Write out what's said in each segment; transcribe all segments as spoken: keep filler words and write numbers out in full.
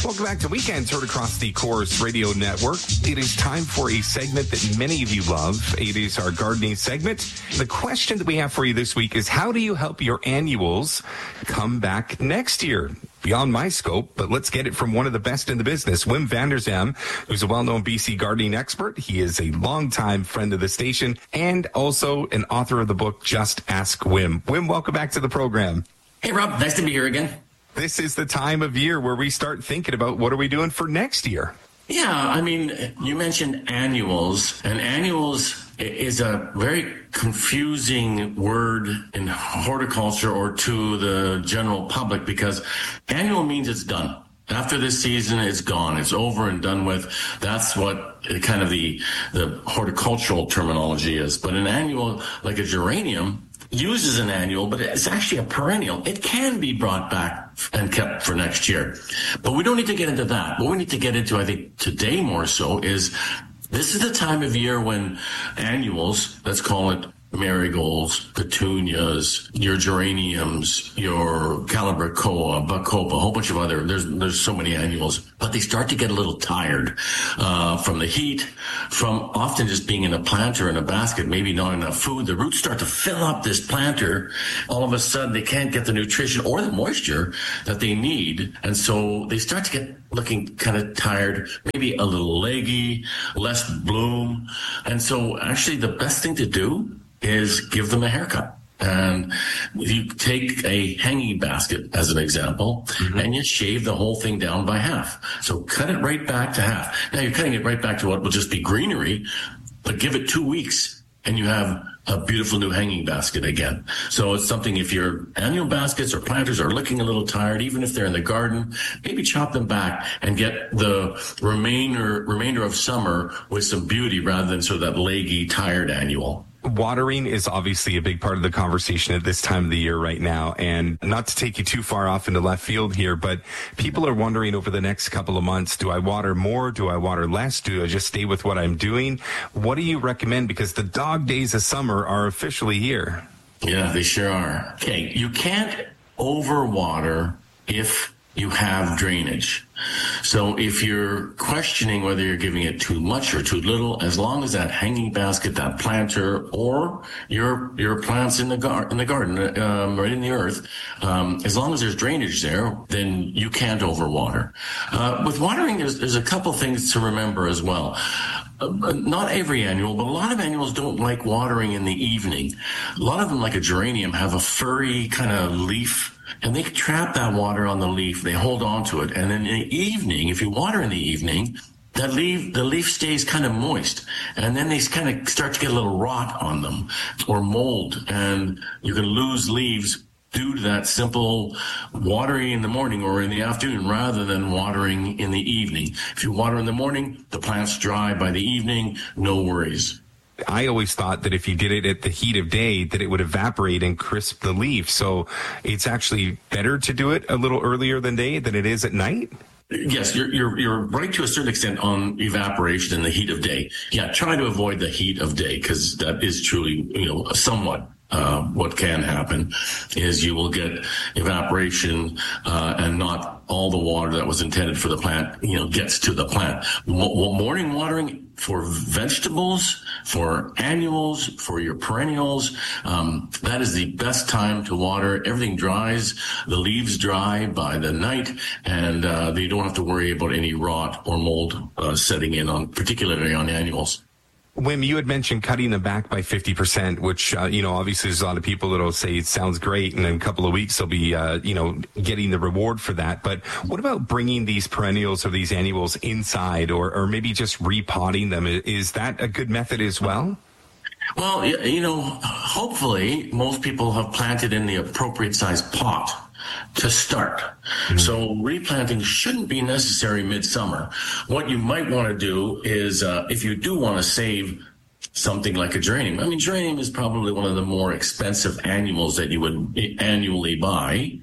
Welcome back to Weekends, heard across the Chorus Radio Network. It is time for a segment that many of you love. It is our gardening segment. The question that we have for you this week is, how do you help your annuals come back next year? Beyond my scope, but let's get it from one of the best in the business, Wim van der Zam, who's a well-known B C gardening expert. He is a longtime friend of the station and also an author of the book, Just Ask Wim. Wim, welcome back to the program. Hey, Rob. Nice to be here again. This is the time of year where we start thinking about what are we doing for next year. Yeah, I mean, you mentioned annuals, and annuals is a very confusing word in horticulture or to the general public, because annual means it's done. After this season, it's gone. It's over and done with. That's what kind of the the horticultural terminology is. But an annual, like a geranium, uses an annual, but it's actually a perennial. It can be brought back and kept for next year. But we don't need to get into that. What we need to get into, I think, today more so is this is the time of year when annuals, let's call it marigolds, petunias, your geraniums, your calibrachoa, bacopa, a whole bunch of other, there's there's so many annuals, but they start to get a little tired uh, from the heat, from often just being in a planter in a basket, maybe not enough food. The roots start to fill up this planter. All of a sudden, they can't get the nutrition or the moisture that they need, and so they start to get looking kind of tired, maybe a little leggy, less bloom. And so actually the best thing to do is give them a haircut. And you take a hanging basket as an example, mm-hmm. and you shave the whole thing down by half. So cut it right back to half. Now you're cutting it right back to what will just be greenery, but give it two weeks and you have a beautiful new hanging basket again. So it's something, if your annual baskets or planters are looking a little tired, even if they're in the garden, maybe chop them back and get the remainder remainder of summer with some beauty rather than sort of that leggy, tired annual. Watering is obviously a big part of the conversation at this time of the year right now. And not to take you too far off into left field here, but people are wondering over the next couple of months, do I water more? Do I water less? Do I just stay with what I'm doing? What do you recommend? Because the dog days of summer are officially here. Yeah, they sure are. Okay, you can't overwater if you have drainage. So if you're questioning whether you're giving it too much or too little, as long as that hanging basket, that planter, or your your plants in the gar- in the garden, um, right in the earth, um, as long as there's drainage there, then you can't overwater. Uh, with watering, there's, there's a couple things to remember as well. Uh, not every annual, but a lot of annuals don't like watering in the evening. A lot of them, like a geranium, have a furry kind of leaf, and they trap that water on the leaf. They hold on to it. And then in the evening, if you water in the evening, that leaf, the leaf stays kind of moist. And then they kind of start to get a little rot on them or mold. And you can lose leaves due to that simple watering in the morning or in the afternoon rather than watering in the evening. If you water in the morning, the plant's dry. By the evening, no worries. I always thought that if you did it at the heat of day, that it would evaporate and crisp the leaf. So it's actually better to do it a little earlier than day than it is at night? Yes, you're, you're, you're right to a certain extent on evaporation in the heat of day. Yeah, try to avoid the heat of day, because that is truly, you know, somewhat Uh, what can happen is you will get evaporation uh, and not all the water that was intended for the plant, you know, gets to the plant. Mo- morning watering for vegetables, for annuals, for your perennials, um, that is the best time to water. Everything dries, the leaves dry by the night, and uh, you don't have to worry about any rot or mold uh, setting in on, particularly on annuals. Wim, you had mentioned cutting them back by fifty percent, which, uh, you know, obviously there's a lot of people that will say it sounds great, and in a couple of weeks they'll be, uh, you know, getting the reward for that. But what about bringing these perennials or these annuals inside, or, or maybe just repotting them? Is that a good method as well? Well, you know, hopefully most people have planted in the appropriate size pot to start. Mm-hmm. So replanting shouldn't be necessary midsummer. What you might want to do is, uh, if you do want to save something like a geranium, I mean, geranium is probably one of the more expensive annuals that you would annually buy.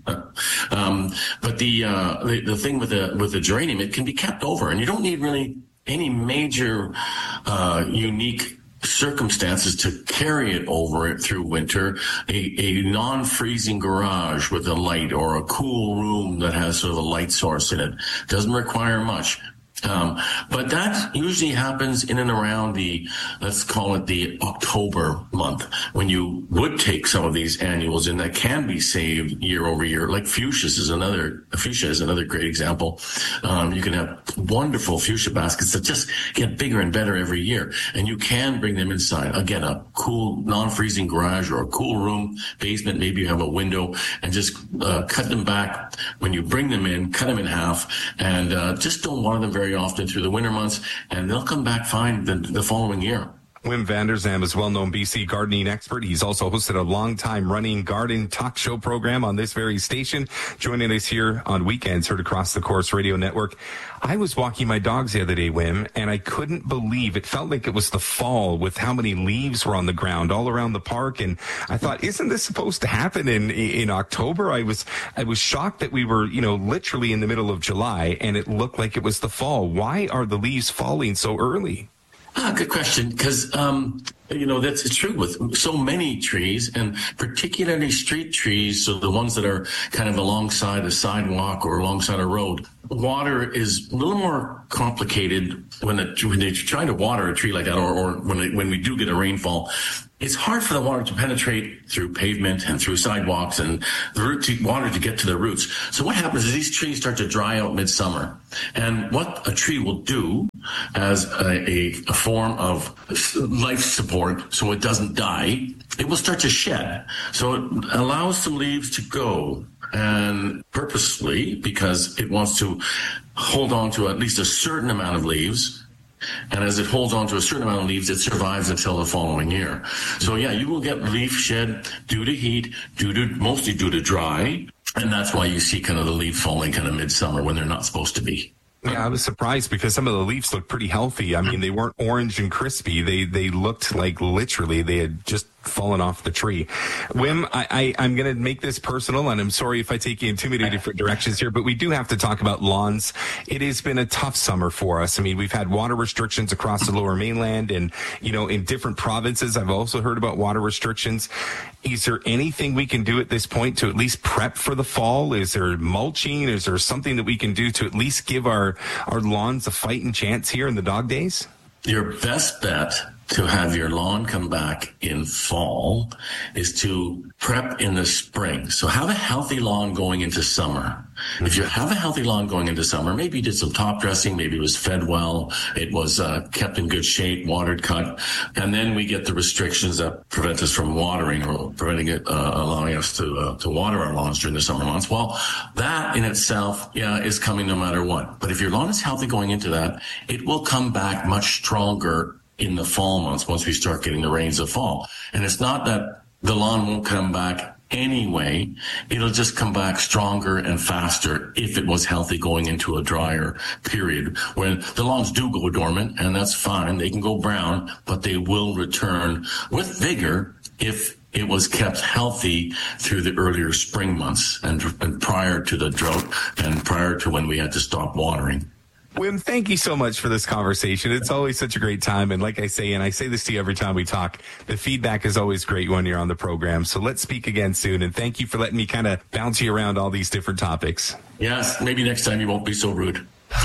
Um, but the, uh, the, the thing with the, with the geranium, it can be kept over, and you don't need really any major, uh, unique circumstances to carry it over it through winter, a, a non-freezing garage with a light or a cool room that has sort of a light source in it. Doesn't require much. Um, but that usually happens in and around the, let's call it the October month, when you would take some of these annuals and that can be saved year over year. Like fuchsias is another, fuchsia is another great example. Um, you can have wonderful fuchsia baskets that just get bigger and better every year. And you can bring them inside. Again, a cool non-freezing garage or a cool room, basement, maybe you have a window, and just uh, cut them back. When you bring them in, cut them in half, and uh, just don't water them very often through the winter months, and they'll come back fine the, the following year. Wim Vanderzam is a well-known B C gardening expert. He's also hosted a long-time running garden talk show program on this very station, joining us here on weekends, heard across the Corus Radio Network. I was walking my dogs the other day, Wim, and I couldn't believe it felt like it was the fall with how many leaves were on the ground all around the park. And I thought, isn't this supposed to happen in in October? I was I was shocked that we were, you know, literally in the middle of July, and it looked like it was the fall. Why are the leaves falling so early? Ah, good question, because, um, you know, that's it's true with so many trees, and particularly street trees, so the ones that are kind of alongside a sidewalk or alongside a road. Water is a little more complicated when, a, when you're trying to water a tree like that, or, or when, it, when we do get a rainfall. It's hard for the water to penetrate through pavement and through sidewalks and the root to, water to get to the roots. So what happens is these trees start to dry out midsummer. And what a tree will do as a, a, a form of life support, so it doesn't die, it will start to shed. So it allows some leaves to go, and purposely, because it wants to hold on to at least a certain amount of leaves. And as it holds on to a certain amount of leaves, it survives until the following year. So yeah, you will get leaf shed due to heat, due to mostly due to dry, and that's why you see kind of the leaf falling kind of midsummer when they're not supposed to be. Yeah, I was surprised because some of the leaves looked pretty healthy. I mean, they weren't orange and crispy. They they looked like literally they had just fallen off the tree. Wim, I, I, I'm going to make this personal, and I'm sorry if I take you in too many different directions here, but we do have to talk about lawns. It has been a tough summer for us. I mean, we've had water restrictions across the Lower Mainland, and, you know, in different provinces, I've also heard about water restrictions. Is there anything we can do at this point to at least prep for the fall? Is there mulching? Is there something that we can do to at least give our, our lawns a fighting chance here in the dog days? Your best bet to have your lawn come back in fall is to prep in the spring. So have a healthy lawn going into summer. If you have a healthy lawn going into summer, maybe you did some top dressing, maybe it was fed well, it was uh, kept in good shape, watered, cut, and then we get the restrictions that prevent us from watering or preventing it, uh, allowing us to uh, to water our lawns during the summer months. Well, that in itself, yeah, is coming no matter what. But if your lawn is healthy going into that, it will come back much stronger in the fall months once we start getting the rains of fall. And it's not that the lawn won't come back anyway, it'll just come back stronger and faster if it was healthy going into a drier period. When the lawns do go dormant, and that's fine, they can go brown, but they will return with vigor if it was kept healthy through the earlier spring months and, and prior to the drought and prior to when we had to stop watering. Wim, thank you so much for this conversation. It's always such a great time. And like I say, and I say this to you every time we talk, the feedback is always great when you're on the program. So let's speak again soon. And thank you for letting me kind of bounce you around all these different topics. Yes, maybe next time you won't be so rude.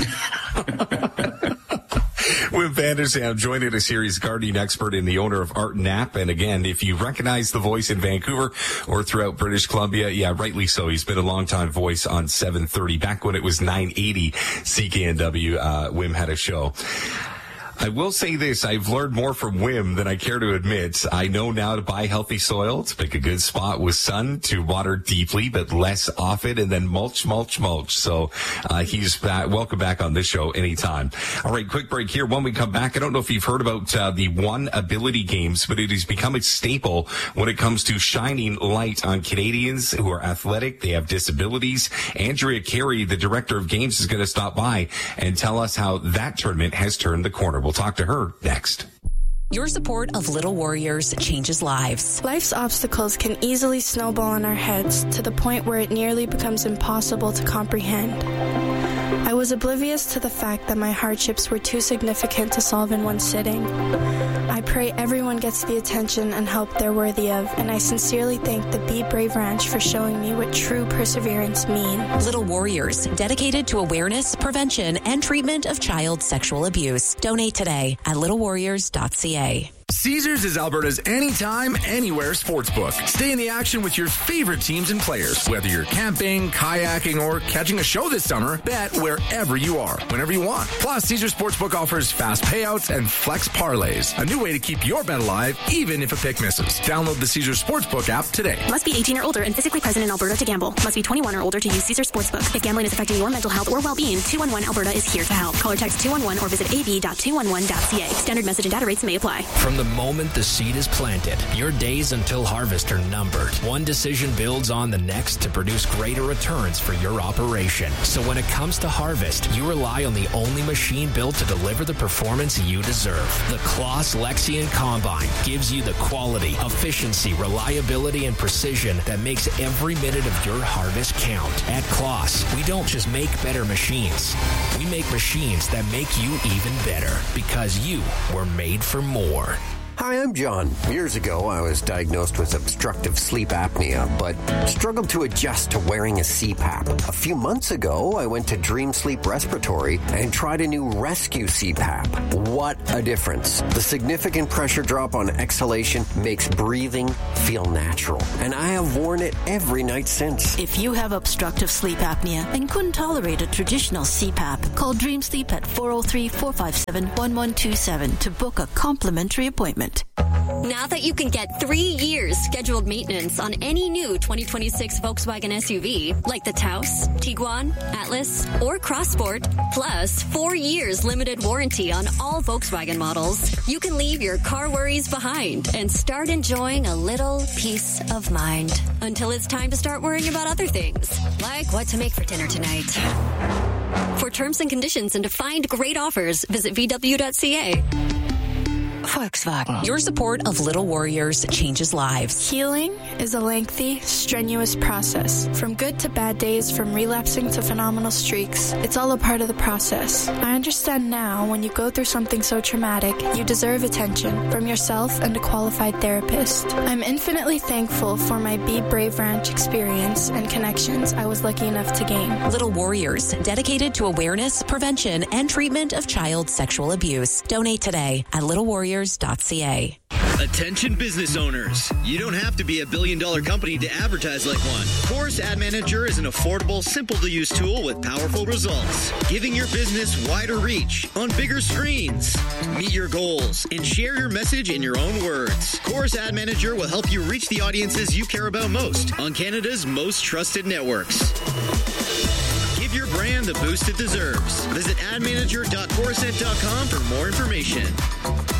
Wim Vanderzam joining us here. He's a gardening expert and the owner of Art Nap. And again, if you recognize the voice in Vancouver or throughout British Columbia, yeah, rightly so. He's been a longtime voice on seven thirty. Back when it was nine eighty C K N W, uh, Wim had a show. I will say this, I've learned more from Wim than I care to admit. I know now to buy healthy soil, to pick a good spot with sun, to water deeply but less often, and then mulch, mulch, mulch. So uh, he's back. Welcome back on this show anytime. All right, quick break here. When we come back, I don't know if you've heard about uh, the One Ability Games, but it has become a staple when it comes to shining light on Canadians who are athletic, they have disabilities. Andrea Carey, the director of games, is going to stop by and tell us how that tournament has turned the corner. We'll talk to her next. Your support of Little Warriors changes lives. Life's obstacles can easily snowball in our heads to the point where it nearly becomes impossible to comprehend. I was oblivious to the fact that my hardships were too significant to solve in one sitting. I pray everyone gets the attention and help they're worthy of, and I sincerely thank the Be Brave Ranch for showing me what true perseverance means. Little Warriors, dedicated to awareness, prevention, and treatment of child sexual abuse. Donate today at little warriors dot c a. Caesars is Alberta's anytime, anywhere sportsbook. Stay in the action with your favorite teams and players. Whether you're camping, kayaking, or catching a show this summer, bet wherever you are, whenever you want. Plus, Caesars Sportsbook offers fast payouts and flex parlays, a new way to keep your bet alive, even if a pick misses. Download the Caesars Sportsbook app today. Must be eighteen or older and physically present in Alberta to gamble. Must be twenty-one or older to use Caesars Sportsbook. If gambling is affecting your mental health or well-being, two one one Alberta is here to help. Call or text two one one or visit a b dot two one one dot c a. Standard message and data rates may apply. From the moment the seed is planted, your days until harvest are numbered. One decision builds on the next to produce greater returns for your operation. So when it comes to harvest, you rely on the only machine built to deliver the performance you deserve. The Claas Lexion Combine gives you the quality, efficiency, reliability, and precision that makes every minute of your harvest count. At Claas, we don't just make better machines. We make machines that make you even better because you were made for more. Hi, I'm John. Years ago, I was diagnosed with obstructive sleep apnea, but struggled to adjust to wearing a C PAP. A few months ago, I went to Dream Sleep Respiratory and tried a new Rescue C PAP. What a difference. The significant pressure drop on exhalation makes breathing feel natural, and I have worn it every night since. If you have obstructive sleep apnea and couldn't tolerate a traditional C PAP, call Dream Sleep at four oh three, four five seven, one one two seven to book a complimentary appointment. Now that you can get three years scheduled maintenance on any new twenty twenty-six Volkswagen S U V, like the Taos, Tiguan, Atlas, or Crossport, plus four years limited warranty on all Volkswagen models, you can leave your car worries behind and start enjoying a little peace of mind until it's time to start worrying about other things, like what to make for dinner tonight. For terms and conditions and to find great offers, visit v w dot c a. Volkswagen. Your support of Little Warriors changes lives. Healing is a lengthy, strenuous process. From good to bad days, from relapsing to phenomenal streaks, it's all a part of the process. I understand now when you go through something so traumatic, you deserve attention from yourself and a qualified therapist. I'm infinitely thankful for my Be Brave Ranch experience and connections I was lucky enough to gain. Little Warriors, dedicated to awareness, prevention, and treatment of child sexual abuse. Donate today at little warriors dot c a. Attention business owners. You don't have to be a billion dollar company to advertise like one. Chorus Ad Manager is an affordable, simple to use tool with powerful results, giving your business wider reach on bigger screens. Meet your goals and share your message in your own words. Chorus Ad Manager will help you reach the audiences you care about most on Canada's most trusted networks. Give your brand the boost it deserves. Visit ad manager dot corusent dot com for more information.